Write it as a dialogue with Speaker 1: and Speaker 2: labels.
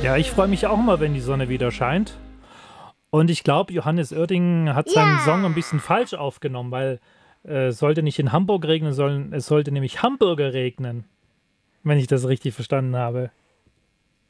Speaker 1: Ja, ich freue mich auch immer, wenn die Sonne wieder scheint. Und ich glaube, Johannes Oerding hat seinen Song ein
Speaker 2: Ja.
Speaker 1: bisschen falsch aufgenommen, weil es sollte nicht in Hamburg regnen, sondern es sollte nämlich Hamburger regnen, wenn ich das richtig verstanden habe.